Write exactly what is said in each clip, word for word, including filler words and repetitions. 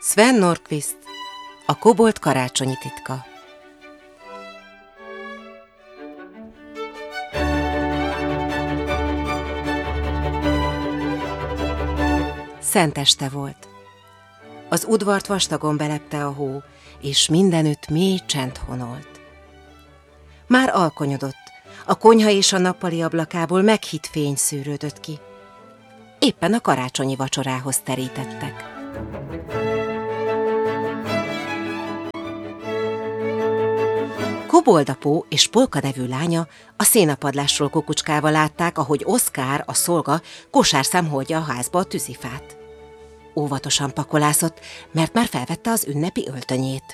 Sven Nordqvist, a kobold karácsonyi titka. Szenteste volt. Az udvart vastagon belepte a hó, és mindenütt mély csend honolt. Már alkonyodott, a konyha és a nappali ablakából meghitt fény szűrődött ki. Éppen a karácsonyi vacsorához terítettek. Koboldapó és Polka nevű lánya a szénapadlásról kukucskálva látták, ahogy Oszkár, a szolga, kosárszám hordja a házba a tűzifát. Óvatosan pakolászott, mert már felvette az ünnepi öltönyét.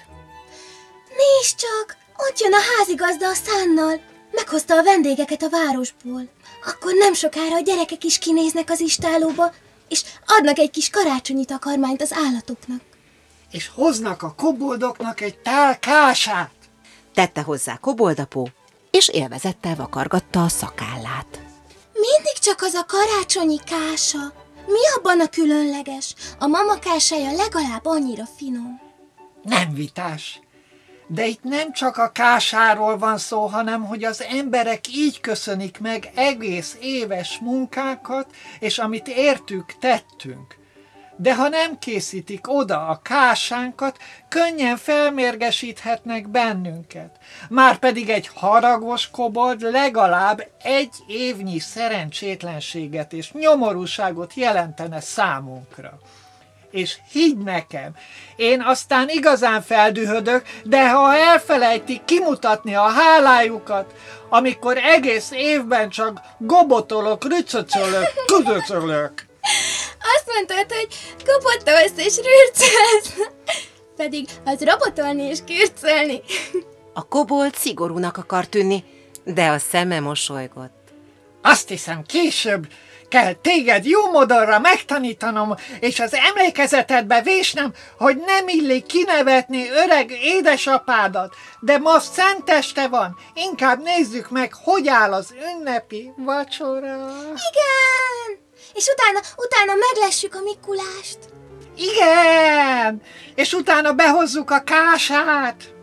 Nézd csak, ott jön a házigazda a szánnal. Meghozta a vendégeket a városból. Akkor nem sokára a gyerekek is kinéznek az istállóba, és adnak egy kis karácsonyi takarmányt az állatoknak. És hoznak a koboldoknak egy tál kását. Tette hozzá Koboldapó, és élvezettel vakargatta a szakállát. Mindig csak az a karácsonyi kása. Mi abban a különleges? A mama kásája legalább annyira finom. Nem vitás. De itt nem csak a kásáról van szó, hanem hogy az emberek így köszönik meg egész éves munkákat, és amit értük, tettünk. De ha nem készítik oda a kásánkat, könnyen felmérgesíthetnek bennünket. Márpedig egy haragos kobold legalább egy évnyi szerencsétlenséget és nyomorúságot jelentene számunkra. És higgy nekem, én aztán igazán feldühödök, de ha elfelejtik kimutatni a hálájukat, amikor egész évben csak gobotolok, rücöcölök, ködöcölök. Azt mondtad, hogy gobotolsz és rürcelsz, pedig az robotolni és kürcelni. A kobold szigorúnak akar tűnni, de a szeme mosolygott. Azt hiszem, később kell téged jó modorra megtanítanom, és az emlékezetedbe vésnem, hogy nem illik kinevetni öreg édesapádat, de ma szenteste van, inkább nézzük meg, hogy áll az ünnepi vacsora. Igen! És utána, utána meglessük a Mikulást. Igen! És utána behozzuk a kását.